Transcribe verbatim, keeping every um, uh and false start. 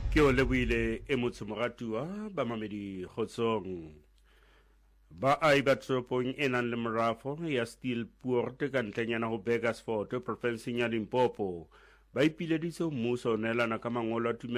Ke o lebohile e motho moratuwa ba mamedi kgotsong ba ai ba tropong e nang le morafo ya Steelpoort ka ntlenyana ho Burgersfort provinseng ya Limpopo ba ipileditse mmuso o neelana ka mangolo a